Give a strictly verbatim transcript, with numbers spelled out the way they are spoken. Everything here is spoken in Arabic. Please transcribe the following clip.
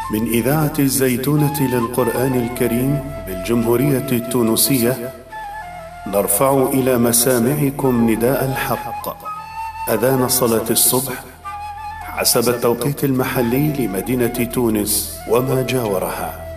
من إذاعة الزيتونة للقرآن الكريم بالجمهورية التونسية، نرفع إلى مسامعكم نداء الحق، أذان صلاة الصبح حسب التوقيت المحلي لمدينة تونس وما جاورها.